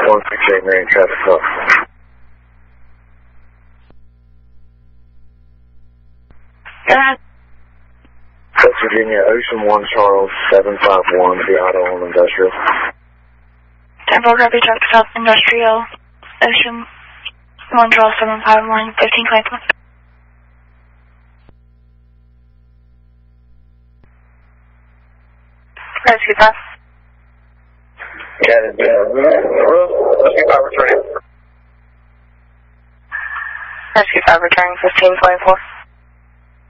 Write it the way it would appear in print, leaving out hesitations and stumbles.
168 Marion traffic call. Go ahead. West Virginia, Ocean 1 Charles 751, the auto on Industrial. Temple Ruby Truck South Industrial, Ocean 1 Charles 751, 1524. Rescue 5. Got it, Rescue 5 returning. Rescue 5 returning 1524.